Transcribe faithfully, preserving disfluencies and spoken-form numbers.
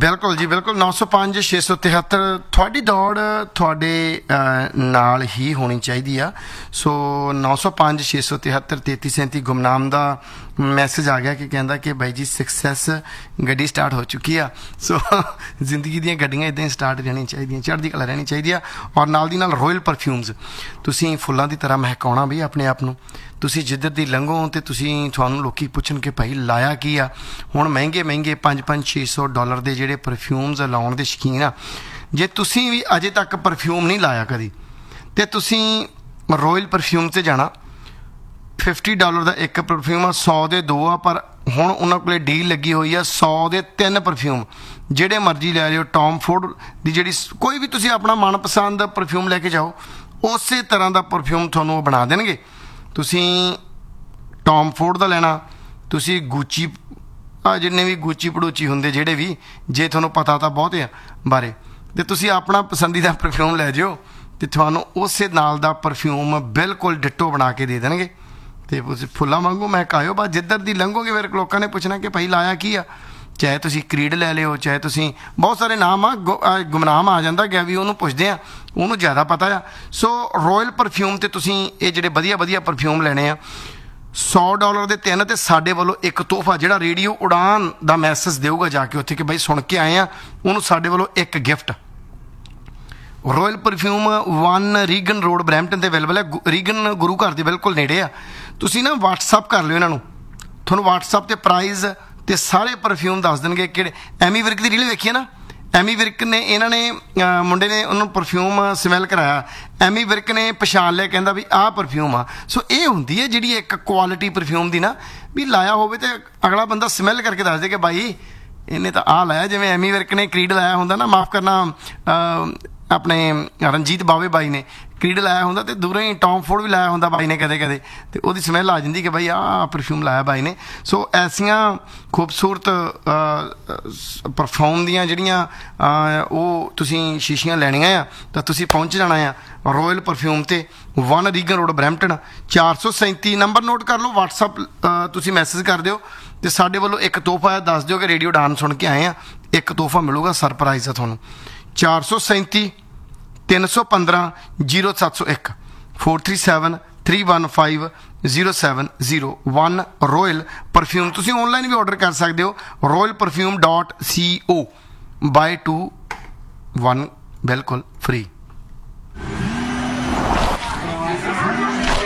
बिल्कुल जी बिल्कुल नौ सौ पाँच छे सौ तिहत्तर थोड़ी दौड़ थोड़े नाल ही होनी चाहिए आ सो नौ सौ पाँच छे सौ तिहत्तर तेती सैंती गुमनाम का मैसेज आ गया कि कहता कि भाई जी सक्सैस गड्डी स्टार्ट हो चुकी है सो जिंदगी दी गड्डियां इदां ही स्टार्ट रहनी चाहिए चढ़दी कला रहनी चाहिए और नाल दी नाल रॉयल परफ्यूम्स तुसीं फुल्लां दी तरह महकाउणा भी अपने आप नूं तुसीं जिधर दी लंघो तो तुसीं तुहानूं लोकी पुछण कि भाई लाया की आ हुण महंगे महंगे पाँच पाँच छे सौ डॉलर के जिहड़े परफ्यूम्स लाउण दे शौकीन आ जे तुसीं भी अजे तक परफ्यूम नहीं लाया कदी ते तुसीं रॉयल परफ्यूम से जाना फिफ्टी डॉलर का एक परफ्यूम आ सौ के दो आ पर हुण उन्हां कोले डील लगी हुई है सौ के तीन परफ्यूम जिहड़े मर्जी लै लिओ टॉम फोर्ड की जिहड़ी कोई भी तुसीं अपना मनपसंद परफ्यूम लैके जाओ उस तरह का परफ्यूम तुहानूं बना देणगे तुसीं टॉम फोर्ड का लैना तुसीं गुची आ जिन्ने भी गुची पड़ूची हुंदे जिहड़े भी जे तुहानूं पता तो बहुत है बारे ते तुसीं अपना पसंदीदा परफ्यूम लै जाओ ते तुहानूं उस नाल दा परफ्यूम बिल्कुल डिट्टो बना के दे देणगे ते तुसीं फुल्लां वांगू महकाओ बस जिधर दी लंघोगे फिर लोकां ने पुछना कि भाई लाया की आ चाहे तुसीं क्रीड लै लिओ चाहे तुसीं बहुत सारे नाम आ गुमनाम आ जांदा गया भी उहनूं पुछदे आ उहनूं ज़्यादा पता आ सो रॉयल परफ्यूम ते तुसीं ये जिहड़े वधिया वधिया परफ्यूम लैणे आ सौ डॉलर के तीन तो साडे वालों एक तोहफा जिहड़ा रेडियो उड़ान का मैसेज देऊगा जाके उत्थे कि भाई सुन के आए हैं उन्होंने साडे वालों एक gift royal perfume one Regan road Brampton ते अवेलेबल है रीगन गुरु घर के बिल्कुल नेड़े आ तुसीं ना व्हाट्सअप कर लिओ इन्हां नूं तुहानूं व्हाट्सअप ते प्राइस ते सारे परफ्यूम दस देणगे किहड़े एमी विर्क दी रील वेखी ना एमी विर्क ने इन्हां ने मुंडे ने उन्होंने परफ्यूम स्मैल कराया एमी विर्क ने पछाण लिया कहंदा भी आह परफ्यूम आ सो ये हुंदी है जिहड़ी एक क्वालिटी परफ्यूम दी ना भी लाया होवे ते अगला बंदा स्मैल करके दस दे कि भाई इन्हें तो आह लाया जिवें एमी विर्क ने क्रीड लाया हुंदा ना माफ़ करना अपने रणजीत बावे बाई ने क्रीड लाया होंदा ते दूरों ही टॉम फोर्ड भी लाया होंदा बाई ने कदे कदे ते ओहदी स्मैल आ जांदी कि भाई आ परफ्यूम लाया बाई ने सो ऐसियां खूबसूरत परफ्यूम दियां जिहड़ियां ओह तुसीं शीशियां लैणियां आ तां तुसीं पहुंच जाना आ रॉयल परफ्यूम ते वन रीगन रोड ब्रैम्पटन चार सौ सैंती नंबर नोट कर लो व्हाट्सअप तुसीं मैसेज कर दिओ ते साडे वल्लों एक तोहफा दस दिओ कि रेडियो डान सुन के आए आ एक तोहफा मिलूगा सरप्राइज है तुहानूं चार सौ सैंती तीन सौ पंद्रह जीरो सत्त सौ एक four three seven three one five zero seven zero one royal perfume तुसीं ऑनलाइन भी ऑर्डर कर सकते हो royal perfume dot C O by two one बिल्कुल फ्री।